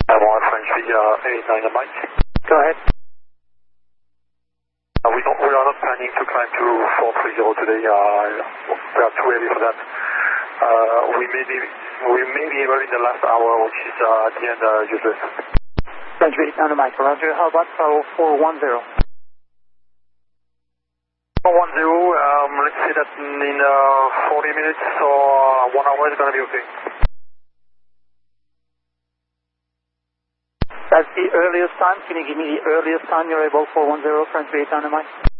I'm on French via 8 Dynamite. Go ahead. We are not planning to climb to 430 today. We are too early for that. We may be able in the last hour, which is at the end useless. French 8 Dynamite, Roger. How about 410? 410, let's say that in 40 minutes or 1 hour is going to be okay. That's the earliest time. Can you give me the earliest time you're able 410 French 8 Dynamite?